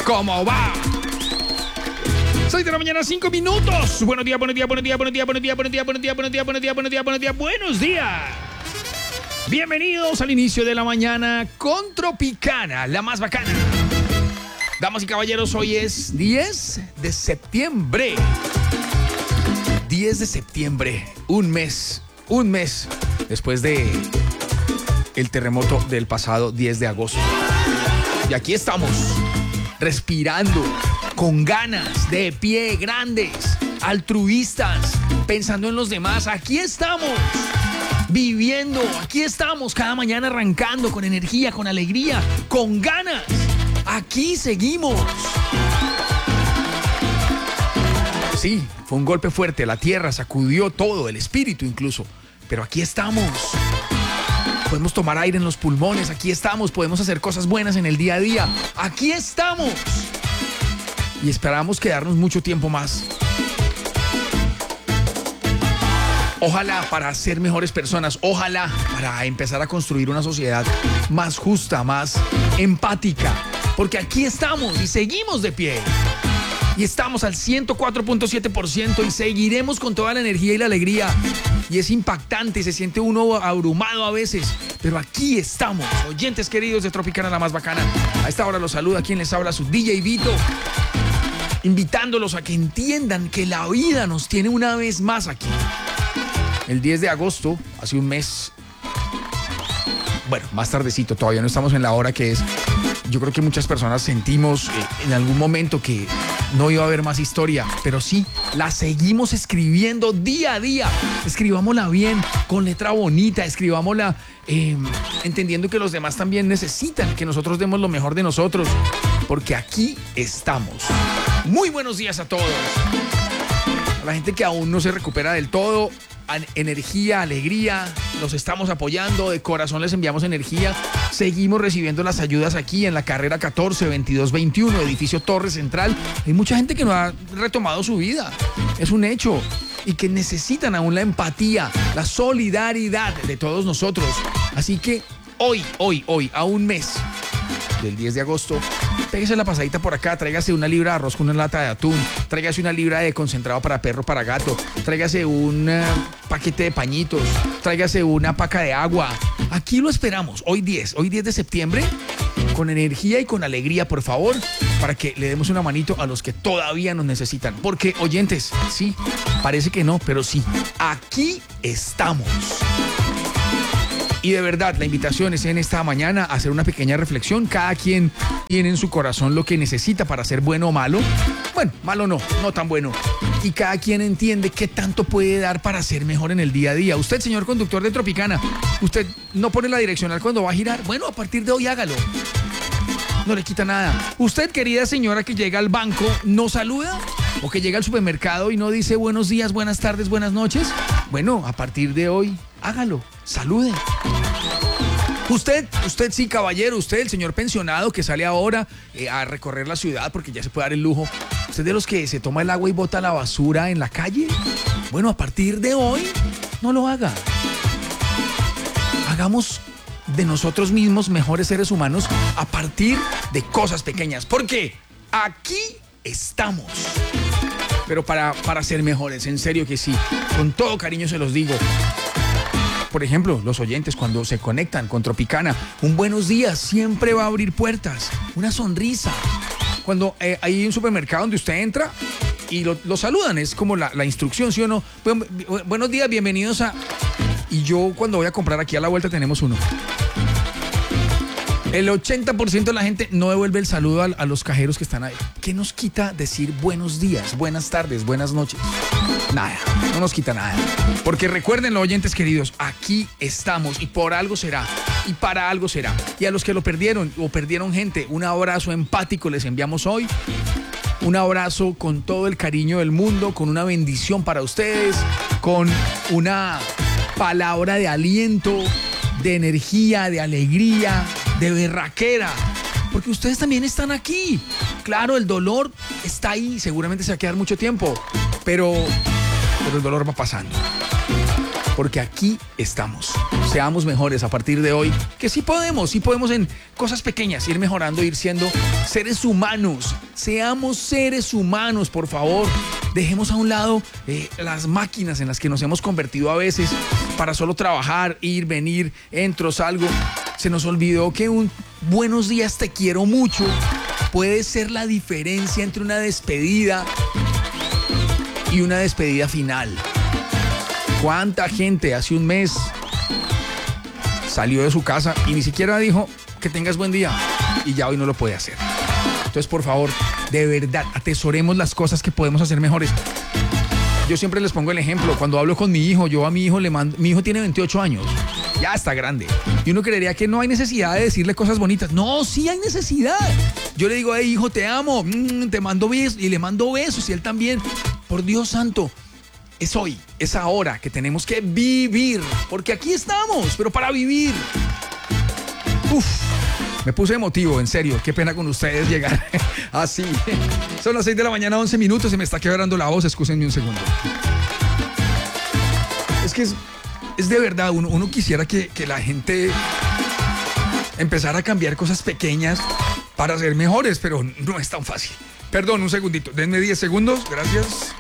¿Cómo va? 6 de la mañana, 5 minutos. Buenos días, buenos días, buenos días, buenos días, buenos días, buenos días, buenos días, buenos días, buenos días, buenos días, buenos días, buenos días. Bienvenidos al inicio de la mañana con Tropicana, la más bacana. Damas y caballeros, hoy es 10 de septiembre. 10 de septiembre, un mes después de el terremoto del pasado 10 de agosto. Y aquí estamos, respirando, con ganas, de pie, grandes, altruistas, pensando en los demás. Aquí estamos, viviendo, aquí estamos, cada mañana arrancando con energía, con alegría, con ganas. Aquí seguimos. Sí, fue un golpe fuerte, la tierra sacudió todo, el espíritu incluso, pero aquí estamos. Podemos tomar aire en los pulmones, aquí estamos, podemos hacer cosas buenas en el día a día, aquí estamos. Y esperamos quedarnos mucho tiempo más. Ojalá para ser mejores personas, ojalá para empezar a construir una sociedad más justa, más empática, porque aquí estamos y seguimos de pie. Y estamos al 104.7% y seguiremos con toda la energía y la alegría. Y es impactante, se siente uno abrumado a veces, pero aquí estamos, oyentes queridos de Tropicana, la más bacana. A esta hora los saluda quien les habla, su DJ Vito, invitándolos a que entiendan que la vida nos tiene una vez más aquí. El 10 de agosto, hace un mes, bueno, más tardecito, todavía no estamos en la hora que es. Yo creo que muchas personas sentimos en algún momento que no iba a haber más historia, pero sí, la seguimos escribiendo día a día. Escribámosla bien, con letra bonita, escribámosla entendiendo que los demás también necesitan que nosotros demos lo mejor de nosotros, porque aquí estamos. Muy buenos días a todos. A la gente que aún no se recupera del todo, energía, alegría, los estamos apoyando, de corazón les enviamos energía. Seguimos recibiendo las ayudas aquí en la carrera 14-22-21, edificio Torre Central. Hay mucha gente que no ha retomado su vida, es un hecho, y que necesitan aún la empatía, la solidaridad de todos nosotros. Así que hoy, a un mes del 10 de agosto, pégase la pasadita por acá, tráigase una libra de arroz con una lata de atún, tráigase una libra de concentrado para perro, para gato, tráigase un paquete de pañitos, tráigase una paca de agua. Aquí lo esperamos, hoy 10 de septiembre, con energía y con alegría, por favor, para que le demos una manito a los que todavía nos necesitan. Porque, oyentes, sí, parece que no, pero sí, aquí estamos. Y de verdad, la invitación es en esta mañana a hacer una pequeña reflexión. Cada quien tiene en su corazón lo que necesita para ser bueno o malo. Bueno, malo no tan bueno. Y cada quien entiende qué tanto puede dar para ser mejor en el día a día. Usted, señor conductor de Tropicana, usted no pone la direccional cuando va a girar. Bueno, a partir de hoy hágalo. No le quita nada. Usted, querida señora que llega al banco, ¿no saluda? ¿O que llega al supermercado y no dice buenos días, buenas tardes, buenas noches? Bueno, a partir de hoy, hágalo. Salude. Usted sí, caballero, usted, el señor pensionado que sale ahora a recorrer la ciudad porque ya se puede dar el lujo. ¿Usted de los que se toma el agua y bota la basura en la calle? Bueno, a partir de hoy, no lo haga. Hagamos de nosotros mismos mejores seres humanos a partir de cosas pequeñas. Porque aquí estamos. Pero para ser mejores, en serio que sí. Con todo cariño se los digo. Por ejemplo, los oyentes cuando se conectan con Tropicana, un buenos días siempre va a abrir puertas, una sonrisa. Cuando hay un supermercado donde usted entra y lo saludan, es como la instrucción, ¿sí o no? Buenos días, bienvenidos a... Y yo cuando voy a comprar aquí a la vuelta tenemos uno. El 80% de la gente no devuelve el saludo a los cajeros que están ahí. ¿Qué nos quita decir buenos días, buenas tardes, buenas noches? Nada, no nos quita nada. Porque recuérdenlo, oyentes queridos, aquí estamos y por algo será y para algo será. Y a los que lo perdieron o perdieron gente, un abrazo empático les enviamos hoy. Un abrazo con todo el cariño del mundo, con una bendición para ustedes, con una palabra de aliento, de energía, de alegría, de berraquera, porque ustedes también están aquí. Claro, el dolor está ahí, seguramente se va a quedar mucho tiempo, pero el dolor va pasando. porque aquí estamos. Seamos mejores a partir de hoy, que sí podemos en cosas pequeñas ir mejorando, ir siendo seres humanos. Seamos seres humanos, por favor. Dejemos a un lado las máquinas en las que nos hemos convertido a veces para solo trabajar, ir, venir, entro, salgo. Se nos olvidó que un buenos días, te quiero mucho puede ser la diferencia entre una despedida y una despedida final. ¿Cuánta gente hace un mes salió de su casa y ni siquiera dijo que tengas buen día y ya hoy no lo puede hacer? Entonces, por favor, de verdad, atesoremos las cosas que podemos hacer mejores. Yo siempre les pongo el ejemplo. Cuando hablo con mi hijo, yo a mi hijo le mando... Mi hijo tiene 28 años, ya está grande. Y uno creería que no hay necesidad de decirle cosas bonitas. No, sí hay necesidad. Yo le digo, hijo, te amo, te mando besos. Y le mando besos y él también. Por Dios santo, es hoy, es ahora que tenemos que vivir. Porque aquí estamos, pero para vivir. Me puse emotivo, en serio. Qué pena con ustedes llegar así. Son las 6 de la mañana, 11 minutos. Se me está quebrando la voz. Excúsenme un segundo. Es que es de verdad. Uno quisiera que la gente empezara a cambiar cosas pequeñas para ser mejores, pero no es tan fácil. Perdón, un segundito. Denme 10 segundos. Gracias.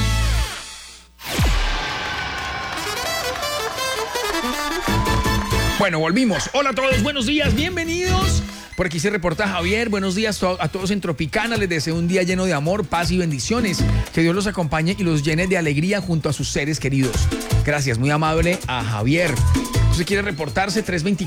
Bueno, volvimos. Hola a todos, buenos días, bienvenidos. Por aquí se reporta Javier. Buenos días a todos en Tropicana. Les deseo un día lleno de amor, paz y bendiciones. Que Dios los acompañe y los llene de alegría junto a sus seres queridos. Gracias, muy amable a Javier. Si usted quiere reportarse,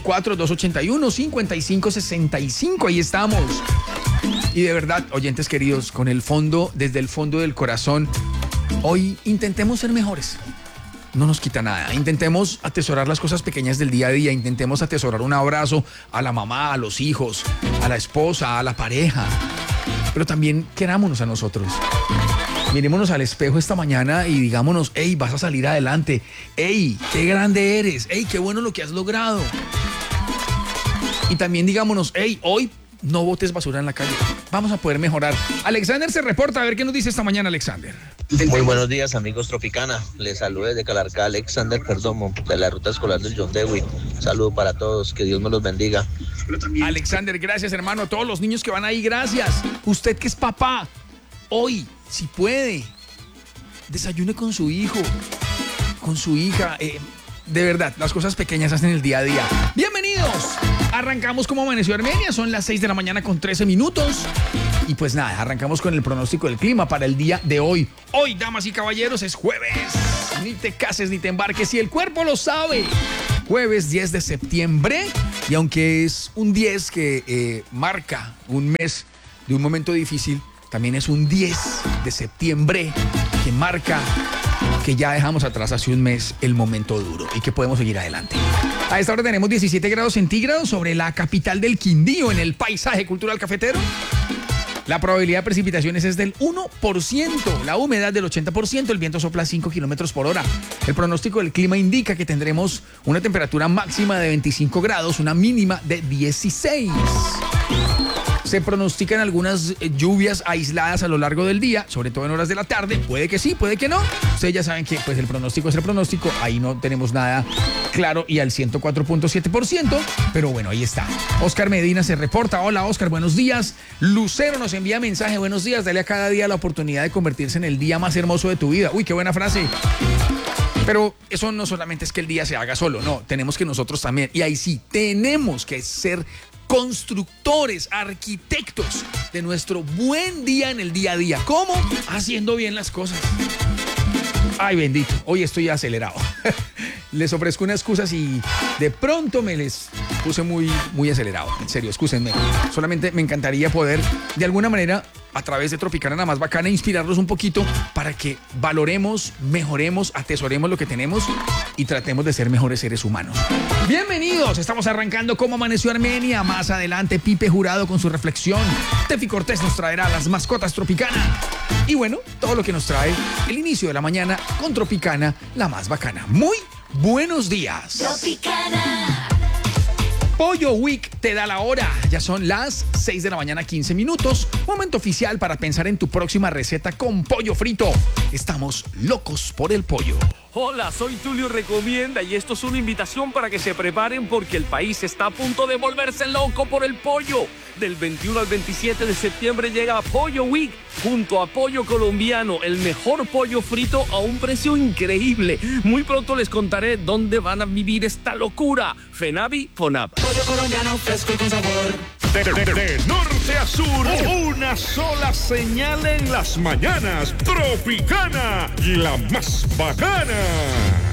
324-281-5565. Ahí estamos. Y de verdad, oyentes queridos, desde el fondo del corazón, hoy intentemos ser mejores. No nos quita nada. Intentemos atesorar las cosas pequeñas del día a día. Intentemos atesorar un abrazo a la mamá, a los hijos, a la esposa, a la pareja. Pero también querámonos a nosotros. Mirémonos al espejo esta mañana y digámonos, hey, vas a salir adelante. Hey, qué grande eres. Hey, qué bueno lo que has logrado. Y también digámonos, hey, hoy no botes basura en la calle. Vamos a poder mejorar. Alexander se reporta. A ver qué nos dice esta mañana, Alexander. Muy buenos días, amigos Tropicana. Les saludo desde Calarcá, Alexander Perdomo, de la ruta escolar del John Dewey. Saludo para todos, que Dios me los bendiga. Alexander, gracias, hermano. A todos los niños que van ahí, gracias. Usted que es papá, hoy, si puede, desayune con su hijo, con su hija. De verdad, las cosas pequeñas hacen el día a día. ¡Bienvenidos! Arrancamos como amaneció Armenia. Son las 6 de la mañana con 13 minutos. Y pues nada, arrancamos con el pronóstico del clima para el día de hoy. Hoy, damas y caballeros, es jueves. Ni te cases ni te embarques si el cuerpo lo sabe. Jueves 10 de septiembre. Y aunque es un 10 que marca un mes de un momento difícil, también es un 10 de septiembre que marca que ya dejamos atrás hace un mes el momento duro y que podemos seguir adelante. A esta hora tenemos 17 grados centígrados sobre la capital del Quindío, en el paisaje cultural cafetero. La probabilidad de precipitaciones es del 1%, la humedad del 80%, el viento sopla 5 kilómetros por hora. El pronóstico del clima indica que tendremos una temperatura máxima de 25 grados, una mínima de 16. Se pronostican algunas lluvias aisladas a lo largo del día, sobre todo en horas de la tarde. Puede que sí, puede que no. Ustedes ya saben que pues, el pronóstico es el pronóstico. Ahí no tenemos nada claro y al 104.7%. Pero bueno, ahí está. Oscar Medina se reporta. Hola, Oscar, buenos días. Lucero nos envía mensaje. Buenos días. Dale a cada día la oportunidad de convertirse en el día más hermoso de tu vida. Uy, qué buena frase. Pero eso no solamente es que el día se haga solo. No, tenemos que nosotros también. Y ahí sí, tenemos que ser constructores, arquitectos de nuestro buen día en el día a día. ¿Cómo? Haciendo bien las cosas. Ay, bendito, hoy estoy acelerado. Les ofrezco una excusa si de pronto me les puse muy acelerado. En serio, excúsenme. Solamente me encantaría poder, de alguna manera, a través de Tropicana la más bacana, inspirarlos un poquito para que valoremos, mejoremos, atesoremos lo que tenemos y tratemos de ser mejores seres humanos. Bienvenidos, estamos arrancando como amaneció Armenia. Más adelante, Pipe Jurado con su reflexión. Tefi Cortés nos traerá las mascotas Tropicana. Y bueno, todo lo que nos trae el inicio de la mañana con Tropicana, la más bacana. Muy buenos días. Tropicana. Pollo Week te da la hora. Ya son las 6 de la mañana, 15 minutos. Momento oficial para pensar en tu próxima receta con pollo frito. estamos locos por el pollo. Hola, soy Tulio Recomienda y esto es una invitación para que se preparen porque el país está a punto de volverse loco por el pollo. Del 21 al 27 de septiembre llega Pollo Week junto a Pollo Colombiano, el mejor pollo frito a un precio increíble. Muy pronto les contaré dónde van a vivir esta locura. Fenavi, Fonab. Pollo colombiano fresco y con sabor. De norte a sur, una sola señal en las mañanas. Tropicana, la más bacana.